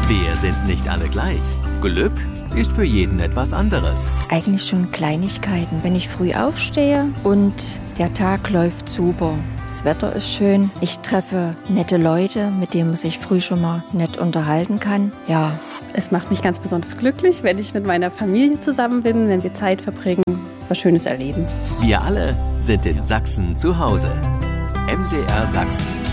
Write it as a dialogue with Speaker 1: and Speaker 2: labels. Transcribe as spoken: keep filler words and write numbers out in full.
Speaker 1: Wir sind nicht alle gleich. Glück ist für jeden etwas anderes.
Speaker 2: Eigentlich schon Kleinigkeiten. Wenn ich früh aufstehe und der Tag läuft super. Das Wetter ist schön. Ich treffe nette Leute, mit denen man sich früh schon mal nett unterhalten kann. Ja.
Speaker 3: Es macht mich ganz besonders glücklich, wenn ich mit meiner Familie zusammen bin, wenn wir Zeit verbringen, was Schönes erleben.
Speaker 1: Wir alle sind in Sachsen zu Hause. M D R Sachsen.